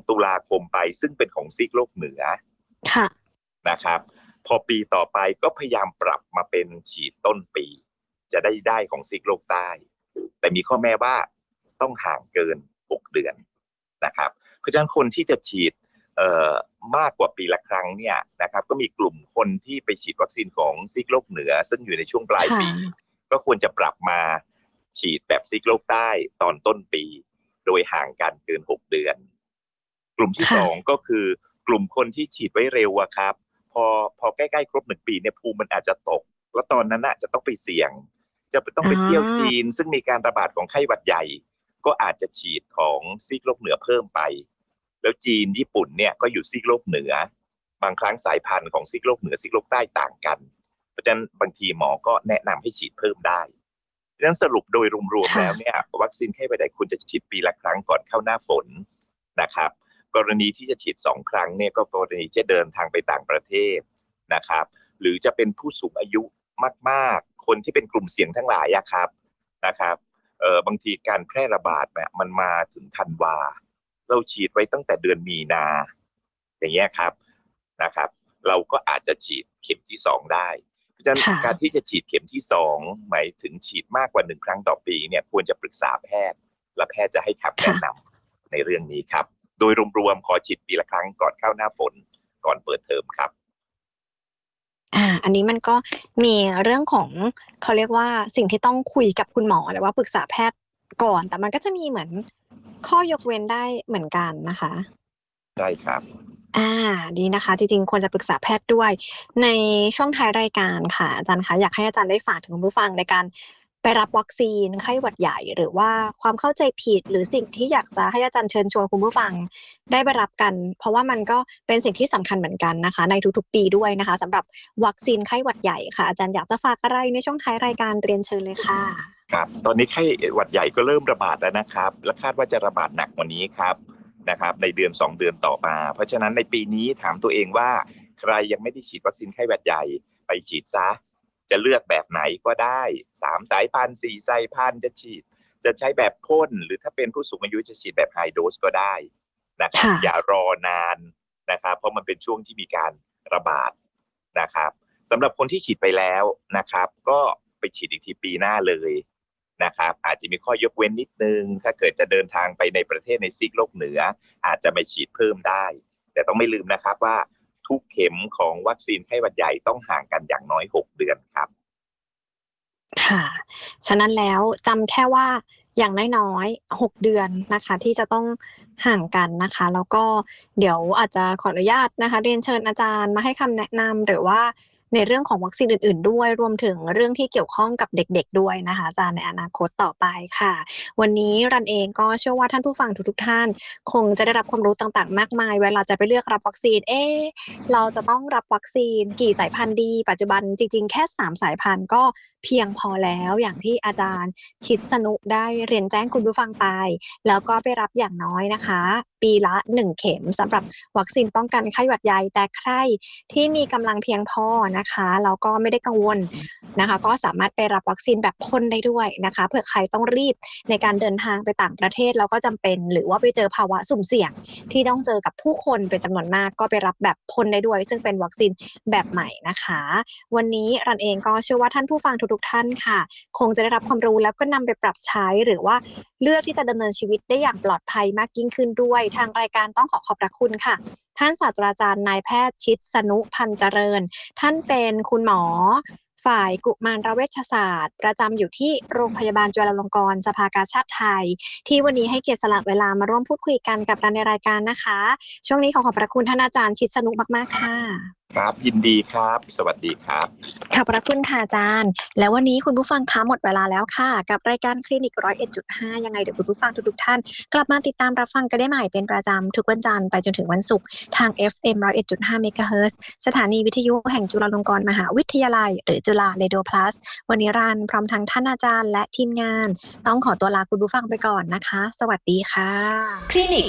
ตุลาคมไปซึ่งเป็นของซีกโลกเหนือค่ะนะครับพอปีต่อไปก็พยายามปรับมาเป็นฉีดต้นปีจะได้ของซีกโลกใต้แต่มีข้อแม้ว่าต้องห่างเกิน6เดือนนะครับเพราะฉะนั้นคนที่จะฉีดมากกว่าปีละครั้งเนี่ยนะครับก็มีกลุ่มคนที่ไปฉีดวัคซีนของซีกโลกเหนือซึ่งอยู่ในช่วงปลายปีก็ควรจะปรับมาฉีดแบบซีกโลกใต้ตอนต้นปีโดยห่างกันเกิน6เดือนกลุ่มที่2ก็คือกลุ่มคนที่ฉีดไว้เร็วอะครับพอใกล้ๆครบ1ปีเนี่ยภูมิมันอาจจะตกแล้วตอนนั้นน่ะจะต้องไปเสี่ยงจะต้องไปเที่ยวจีนซึ่งมีการระบาดของไข้หวัดใหญ่ก็อาจจะฉีดของซีกโลกเหนือเพิ่มไปแล้วจีนญี่ปุ่นเนี่ยก็อยู่ซีกโลกเหนือบางครั้งสายพันธุ์ของซีกโลกเหนือซีกโลกใต้ต่างกันเพราะฉะนั้นบางทีหมอก็แนะนำให้ฉีดเพิ่มได้ดังนั้นสรุปโดยรวมๆแล้วเนี่ยวัคซีนไข้หวัดใหญ่ควรจะฉีดปีละครั้งก่อนเข้าหน้าฝนนะครับกรณีที่จะฉีด2ครั้งเนี่ยก็กรณีจะเดินทางไปต่างประเทศนะครับหรือจะเป็นผู้สูงอายุมากๆคนที่เป็นกลุ่มเสี่ยงทั้งหลายอะครับนะครับบางทีการแพร่ระบาดเนี่ยมันมาถึงธันวาเราฉีดไว้ตั้งแต่เดือนมีนาอย่างเงี้ยครับนะครับเราก็อาจจะฉีดเข็มที่2ได้เพราะฉะนั้นการที่จะฉีดเข็มที่2หมายถึงฉีดมากกว่า1ครั้งต่อปีเนี่ยควรจะปรึกษาแพทย์และแพทย์จะให้คำแนะนำในเรื่องนี้ครับโดยรวมๆขอฉีดปีละครั้งก่อนเข้าหน้าฝนก่อนเปิดเทอมครับอันนี้มันก็มีเรื่องของเขาเรียกว่าสิ่งที่ต้องคุยกับคุณหมอหรือว่าปรึกษาแพทย์ก่อนแต่มันก็จะมีเหมือนข้อยกเว้นได้เหมือนกันนะคะใช่ครับดีนะคะจริงๆควรจะปรึกษาแพทย์ด้วยในช่วงท้ายรายการค่ะอาจารย์คะอยากให้อาจารย์ได้ฝากถึงคุณผู้ฟังในการไปรับวัคซีนไข้หวัดใหญ่หรือว่าความเข้าใจผิดหรือสิ่งที่อยากจะให้อาจารย์เชิญชวนคุณผู้ฟังได้ไปรับกันเพราะว่ามันก็เป็นสิ่งที่สำคัญเหมือนกันนะคะในทุกๆปีด้วยนะคะสำหรับวัคซีนไข้หวัดใหญ่ค่ะอาจารย์อยากจะฝากอะไรในช่วงท้ายรายการเรียนเชิญเลยค่ะครับตอนนี้ไข้หวัดใหญ่ก็เริ่มระบาดแล้วนะครับและคาดว่าจะระบาดหนักกว่านี้ครับนะครับในเดือน2เดือนต่อมาเพราะฉะนั้นในปีนี้ถามตัวเองว่าใครยังไม่ได้ฉีดวัคซีนไข้หวัดใหญ่ไปฉีดซะจะเลือกแบบไหนก็ได้3สายพันธุ์4สายพันธุ์จะใช้แบบพ่นหรือถ้าเป็นผู้สูงอายุจะฉีดแบบไฮโดสก็ได้นะครับอย่ารอนานนะครับเพราะมันเป็นช่วงที่มีการระบาดนะครับสำหรับคนที่ฉีดไปแล้วนะครับก็ไปฉีดอีกทีปีหน้าเลยนะครับอาจจะมีข้อยกเว้นนิดนึงถ้าเกิดจะเดินทางไปในประเทศในซีกโลกเหนืออาจจะไปฉีดเพิ่มได้แต่ต้องไม่ลืมนะครับว่าทุกเข็มของวัคซีนไข้หวัดใหญ่ต้องห่างกันอย่างน้อย6เดือนครับค่ะฉะนั้นแล้วจำแค่ว่าอย่างน้อยๆ6เดือนนะคะที่จะต้องห่างกันนะคะแล้วก็เดี๋ยวอาจจะขออนุญาตนะคะเรียนเชิญอาจารย์มาให้คำแนะนำหรือว่าในเรื่องของวัคซีนอื่นๆด้วยรวมถึงเรื่องที่เกี่ยวข้องกับเด็กๆด้วยนะคะอาจารย์ในอนาคตต่อไปค่ะวันนี้รันเองก็เชื่อว่าท่านผู้ฟังทุกๆท่านคงจะได้รับความรู้ต่างๆมากมายเวลาจะไปเลือกรับวัคซีนเราจะต้องรับวัคซีนกี่สายพันธุ์ดีปัจจุบันจริงๆแค่3สายพันธุ์ก็เพียงพอแล้วอย่างที่อาจารย์ชิดสนุได้เรียนแจ้งคุณผู้ฟังไปแล้วก็ไปรับอย่างน้อยนะคะปีละ1เข็มสำหรับวัคซีนป้องกันไข้หวัดใหญ่แต่ใครที่มีกำลังเพียงพอนะคะแล้วก็ไม่ได้กังวลนะคะก็สามารถไปรับวัคซีนแบบพ่นได้ด้วยนะคะเผื่อใครต้องรีบในการเดินทางไปต่างประเทศแล้วก็จำเป็นหรือว่าไปเจอภาวะสุ่มเสี่ยงที่ต้องเจอกับผู้คนเป็นจำนวนมากก็ไปรับแบบพ่นได้ด้วยซึ่งเป็นวัคซีนแบบใหม่นะคะวันนี้รันเองก็เชื่อว่าท่านผู้ฟังทุกๆท่านค่ะคงจะได้รับความรู้แล้วก็นำไปปรับใช้หรือว่าเลือกที่จะดำเนินชีวิตได้อย่างปลอดภัยมากยิ่งขึ้นด้วยทางรายการต้องขอบพระคุณค่ะท่านศาสตราจารย์นายแพทย์ชิดสนุพันธ์เจริญท่านเป็นคุณหมอฝ่ายกุมารเวชศาสตร์ประจำอยู่ที่โรงพยาบาลจุฬาลงกรณ์สภากาชาดไทยที่วันนี้ให้เกียรติสละเวลามาร่วมพูดคุยกันกับเราในรายการนะคะช่วงนี้ขอบพระคุณท่านอาจารย์ชิดสนุมากๆค่ะครับยินดีครับสวัสดีครับขอบพระคุณค่ะอาจารย์แล้ววันนี้คุณผู้ฟังคะหมดเวลาแล้วค่ะกับรายการคลินิก 101.5 ยังไงเดี๋ยวคุณผู้ฟังทุกๆท่านกลับมาติดตามรับฟังกันได้ใหม่เป็นประจำทุกวันจันทร์ไปจนถึงวันศุกร์ทาง FM 101.5 เมกะเฮิรตซ์สถานีวิทยุแห่งจุฬาลงกรณ์มหาวิทยาลัยหรือจุฬาเรดิโอ Plus วันนี้รันพร้อมทั้งท่านอาจารย์และทีมงานต้องขอตัวลาคุณผู้ฟังไปก่อนนะคะสวัสดีค่ะคลินิก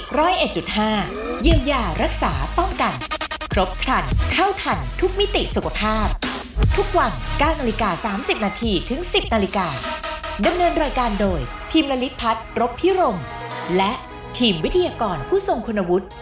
101.5 เยียวยารักษาป้องกันครบครันเท่าทันทุกมิติสุขภาพทุกวัน 9:30 น.ถึง 10:00 น.ดำเนินรายการโดยพิมพ์ลลิตพัฒน์ รบพิรมและทีมวิทยากรผู้ทรงคุณวุฒิ